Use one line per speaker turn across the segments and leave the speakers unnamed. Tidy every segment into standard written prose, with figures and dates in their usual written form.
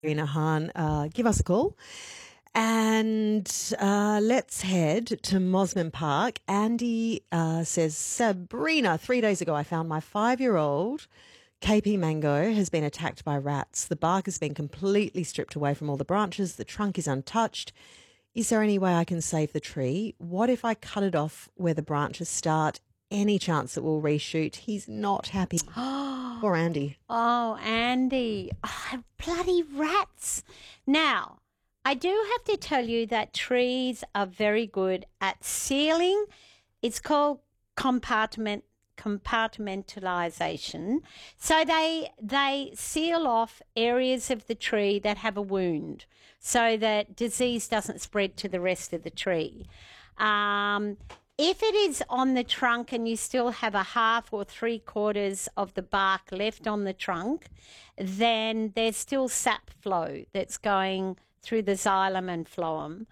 Hahn, give us a call. And let's head to Mosman Park. Andy says, Sabrina, 3 days ago I found my 5-year-old KP mango has been attacked by rats. The bark has been completely stripped away from all the branches. The trunk is untouched. Is there any way I can save the tree? What if I cut it off where the branches start? Any chance it will reshoot? He's not happy. Poor Andy.
Oh, Andy. Oh, bloody rats. Now, I do have to tell you that trees are very good at sealing. It's called compartmentalization. So they seal off areas of the tree that have a wound so that disease doesn't spread to the rest of the tree. If it is on the trunk and you still have a half or 3/4 of the bark left on the trunk, then there's still sap flow that's going through the xylem and phloem.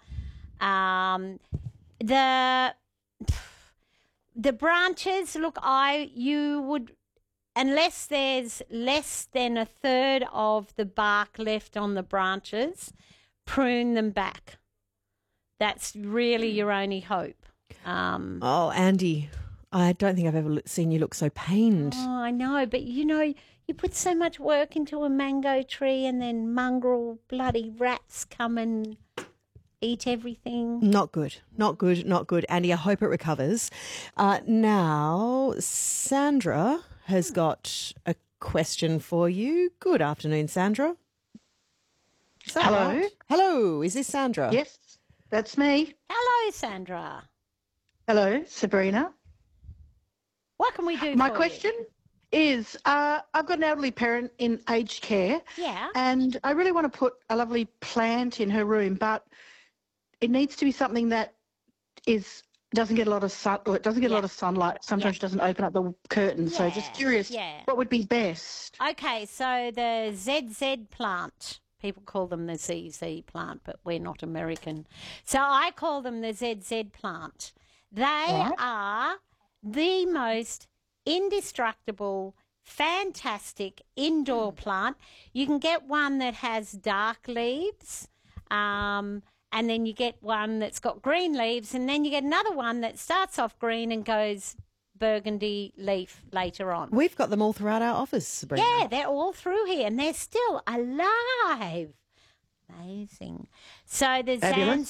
The branches, look, you would, unless there's less than 1/3 of the bark left on the branches, prune them back. That's really your only hope.
Andy, I don't think I've ever seen you look so pained.
Oh, I know, but you put so much work into a mango tree and then mongrel bloody rats come and eat everything.
Not good. Andy, I hope it recovers. Now, Sandra has got a question for you. Good afternoon, Sandra.
Hello.
Right? Hello, is this Sandra?
Yes, that's me.
Hello, Sandra.
Hello, Sabrina.
What can we do
My
for
question
you?
is, I've got an elderly parent in aged care.
Yeah.
And I really want to put a lovely plant in her room, but it needs to be something that doesn't get a lot of sun, or it doesn't get a lot of sunlight. Sometimes it doesn't open up the curtains. So just curious, what would be best?
Okay, so the ZZ plant. People call them the ZZ plant, but we're not American. So I call them the ZZ plant. They are the most indestructible, fantastic indoor plant. You can get one that has dark leaves, and then you get one that's got green leaves, and then you get another one that starts off green and goes burgundy leaf later on.
We've got them all throughout our office, Sabrina.
Yeah, they're all through here, and they're still alive. Amazing. So the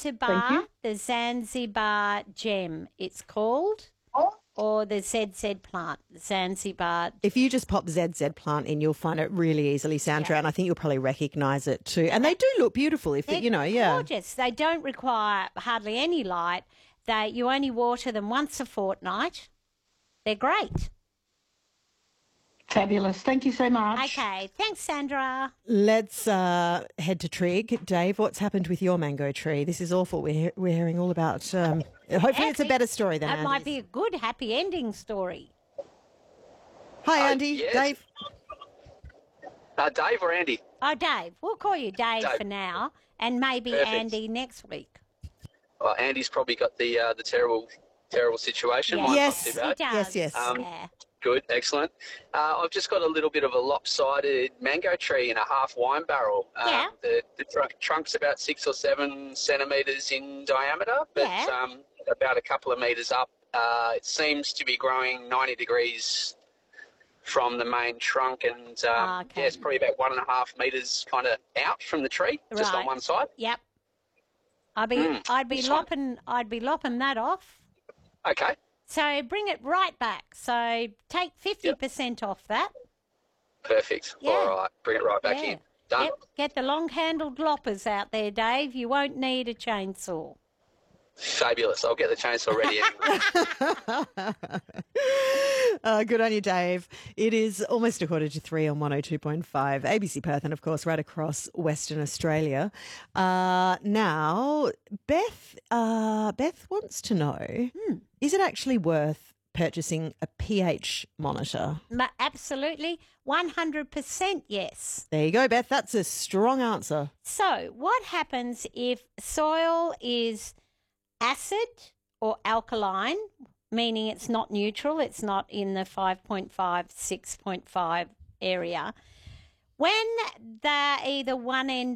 Zanzibar gem, it's called, or the ZZ plant, the Zanzibar.
If you just pop ZZ plant in, you'll find it really easily, Sandra, and I think you'll probably recognise it too. And they do look beautiful
They're gorgeous. They don't require hardly any light. You only water them once a fortnight. They're great.
Fabulous. Thank you so much.
Okay. Thanks, Sandra.
Let's head to Trig. Dave, what's happened with your mango tree? This is awful. We're hearing all about... hopefully it's a better story than Andy's.
It might be a good, happy ending story.
Hi, Andy.
Yes.
Dave.
Dave or Andy?
Oh, Dave. We'll call you Dave for now, and maybe
Perfect.
Andy next week.
Well, Andy's probably got the terrible situation.
Yeah.
Mine's
Yes.
not too bad.
He does.
Yes.
Yeah.
Good, excellent. I've just got a little bit of a lopsided mango tree in a half wine barrel. The trunk's about 6 or 7 centimetres in diameter, but about a couple of metres up. It seems to be growing 90 degrees from the main trunk, and it's probably about 1.5 metres kind of out from the tree, just on one side.
Yep. I'd be lopping that off.
Okay.
So bring it right back. So take 50% off that.
Perfect.
Yeah.
All right. Bring it right back in. Done.
Yep. Get the long-handled loppers out there, Dave. You won't need a chainsaw.
Fabulous. I'll get the chainsaw ready anyway.
Good on you, Dave. It is almost 2:45 on 102.5 ABC Perth, and of course right across Western Australia. Now, Beth wants to know, is it actually worth purchasing a pH monitor?
Absolutely. 100% yes.
There you go, Beth. That's a strong answer.
So what happens if soil is acid or alkaline, meaning it's not neutral, it's not in the 5.5, 6.5 area? When either one end